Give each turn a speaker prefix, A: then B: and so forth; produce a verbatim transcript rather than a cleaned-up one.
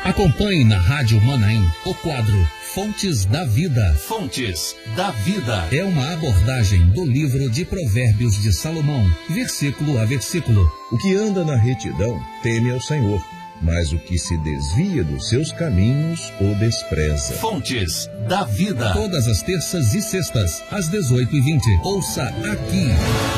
A: Acompanhe na Rádio Manaim o quadro Fontes da Vida.
B: Fontes da Vida
A: é uma abordagem do livro de Provérbios de Salomão, versículo a versículo.
C: O que anda na retidão teme ao Senhor, mas o que se desvia dos seus caminhos o despreza.
B: Fontes da Vida.
A: Todas as terças e sextas, às dezoito e vinte. Ouça aqui.